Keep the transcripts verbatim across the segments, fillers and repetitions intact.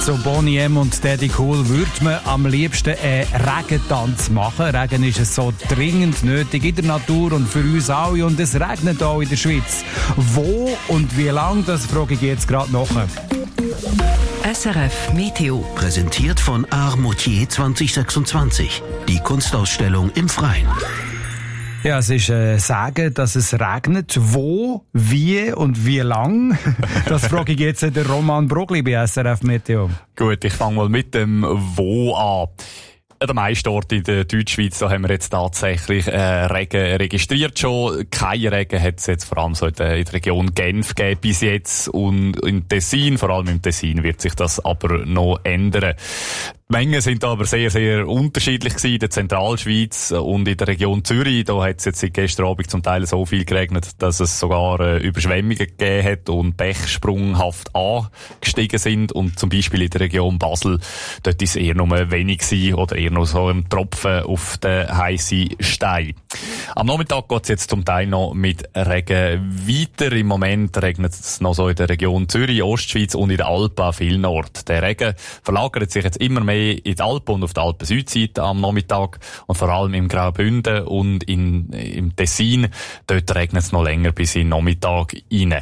so Boney M und Daddy Cool, würde man am liebsten einen Regentanz machen. Regen ist es so dringend nötig in der Natur und für uns alle. Und es regnet auch in der Schweiz. Wo und wie lange, das frage ich jetzt gerade nach. S R F Meteo. Präsentiert von Art Moutier zwanzig sechsundzwanzig. Die Kunstausstellung im Freien. Ja, es ist äh, sagen, dass es regnet. Wo, wie und wie lang? Das frage ich jetzt den Roman Brogli bei S R F Meteo. Gut, ich fange mal mit dem Wo an. An den meisten Orten in der Deutschschweiz, da haben wir jetzt tatsächlich äh, Regen registriert schon. Kein Regen hat es jetzt vor allem so in der, in der Region Genf gegeben bis jetzt. Und in Tessin, vor allem im Tessin, wird sich das aber noch ändern. Die Mengen sind aber sehr, sehr unterschiedlich gewesen. In der Zentralschweiz und in der Region Zürich, da hat es jetzt seit gestern Abend zum Teil so viel geregnet, dass es sogar äh, Überschwemmungen gegeben hat und Bäche sprunghaft angestiegen sind. Und zum Beispiel in der Region Basel, dort ist es eher nur wenig gewesen oder eher noch so ein Tropfen auf den heissen Stein. Am Nachmittag geht es jetzt zum Teil noch mit Regen weiter. Im Moment regnet es noch so in der Region Zürich, Ostschweiz und in den Alpen an vielen Orten. Der Regen verlagert sich jetzt immer mehr in die Alpen und auf der Alpen-Südseite am Nachmittag und vor allem im Graubünden und in, im Tessin. Dort regnet es noch länger bis in den Nachmittag rein.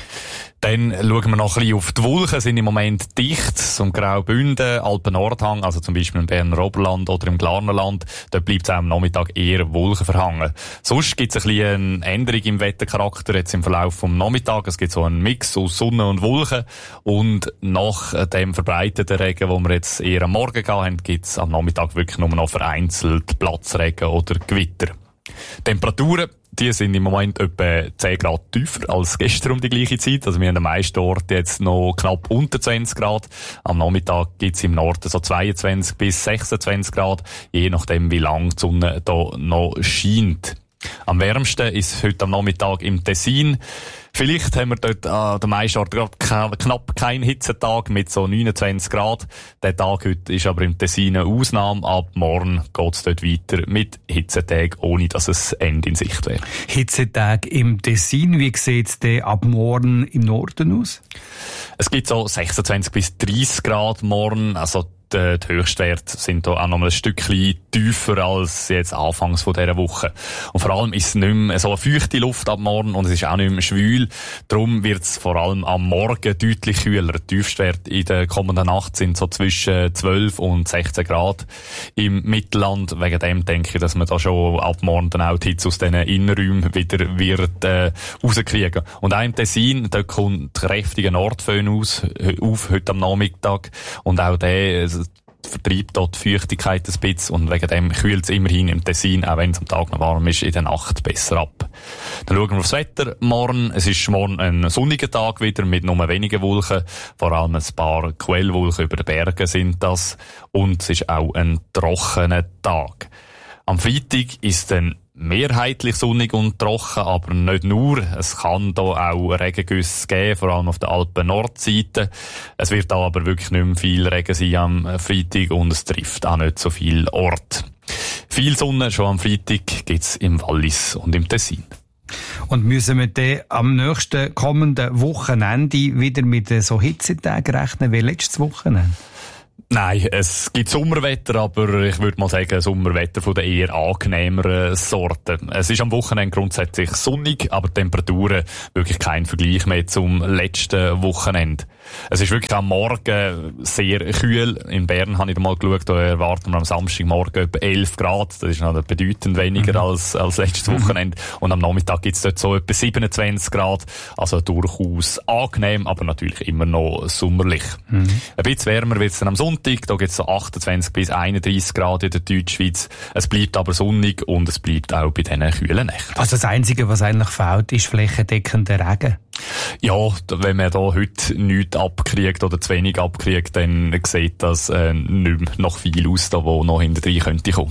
Dann schauen wir noch ein bisschen auf die Wolken, sind im Moment dicht, zum Graubünden, Alpen-Nordhang, also zum Beispiel im Berner Oberland oder im Glarnerland. Dort bleibt es auch am Nachmittag eher wolkenverhangen. Sonst gibt es ein bisschen eine Änderung im Wettercharakter jetzt im Verlauf vom Nachmittag. Es gibt so einen Mix aus Sonne und Wolken. Und nach dem verbreiteten Regen, den wir jetzt eher am Morgen gehabt haben, gibt es am Nachmittag wirklich nur noch vereinzelt Platzregen oder Gewitter. Temperaturen, die sind im Moment etwa zehn Grad tiefer als gestern um die gleiche Zeit. Also wir haben am meisten Orten jetzt noch knapp unter zwanzig Grad. Am Nachmittag gibt's im Norden so zweiundzwanzig bis sechsundzwanzig Grad, je nachdem wie lang die Sonne da noch scheint. Am wärmsten ist heute am Nachmittag im Tessin. Vielleicht haben wir dort an der meisten Orten gerade knapp keinen Hitzetag mit so neunundzwanzig Grad. Der Tag heute ist aber im Tessin eine Ausnahme. Ab morgen geht's dort weiter mit Hitzetagen, ohne dass es Ende in Sicht wäre. Hitzetag im Tessin, wie sieht es denn ab morgen im Norden aus? Es gibt so sechsundzwanzig bis dreißig Grad morgen, also die Höchstwerte sind da auch noch ein Stückchen tiefer als jetzt anfangs von dieser Woche. Und vor allem ist es nicht mehr so eine feuchte Luft ab morgen und es ist auch nicht mehr schwül. Darum wird es vor allem am Morgen deutlich kühler. Die Tiefstwerte in der kommenden Nacht sind so zwischen zwölf und sechzehn Grad im Mittelland. Wegen dem denke ich, dass man da schon ab morgen dann auch die Hitze aus diesen Innenräumen wieder wird äh, rauskriegen. Und auch im Tessin, da kommt kräftiger Nordföhn aus, auf heute am Nachmittag. Und auch der vertreibt dort die Feuchtigkeit ein bisschen und wegen dem kühlt es immerhin im Tessin, auch wenn es am Tag noch warm ist, in der Nacht besser ab. Dann schauen wir aufs Wetter morgen. Es ist morgen ein sonniger Tag wieder mit nur wenigen Wolken. Vor allem ein paar Quellwolken über den Bergen sind das. Und es ist auch ein trockener Tag. Am Freitag ist dann mehrheitlich sonnig und trocken, aber nicht nur. Es kann da auch Regengüsse geben, vor allem auf der Alpen-Nordseite. Es wird da aber wirklich nicht mehr viel Regen sein am Freitag und es trifft auch nicht so viel Ort. Viel Sonne schon am Freitag gibt's im Wallis und im Tessin. Und müssen wir dann am nächsten kommenden Wochenende wieder mit so Hitzetagen rechnen wie letztes Wochenende? Nein, es gibt Sommerwetter, aber ich würde mal sagen, Sommerwetter von der eher angenehmeren Sorte. Es ist am Wochenende grundsätzlich sonnig, aber die Temperaturen wirklich kein Vergleich mehr zum letzten Wochenende. Es ist wirklich am Morgen sehr kühl. In Bern habe ich mal geschaut, da erwarten wir am Samstagmorgen etwa elf Grad. Das ist noch bedeutend weniger mhm. als, als letztes Wochenende. Und am Nachmittag gibt es dort so etwa siebenundzwanzig Grad. Also durchaus angenehm, aber natürlich immer noch sommerlich. Mhm. Ein bisschen wärmer wird es dann am Sonntag. Da gibt es so achtundzwanzig bis einunddreißig Grad in der Deutschschweiz. Es bleibt aber sonnig und es bleibt auch bei diesen kühlen Nächten. Also das Einzige, was eigentlich fehlt, ist flächendeckender Regen. Ja, wenn man da heute nichts abkriegt oder zu wenig abkriegt, dann sieht das äh, nicht mehr noch viel aus, da wo noch hinterher könnte kommen.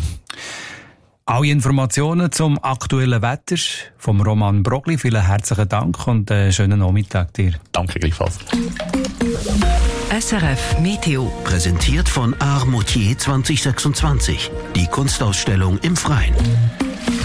Alle Informationen zum aktuellen Wetter vom Roman Brogli. Vielen herzlichen Dank und einen schönen Nachmittag dir. Danke gleichfalls. S R F Meteo. Präsentiert von Art Moutier zwanzig sechsundzwanzig. Die Kunstausstellung im Freien.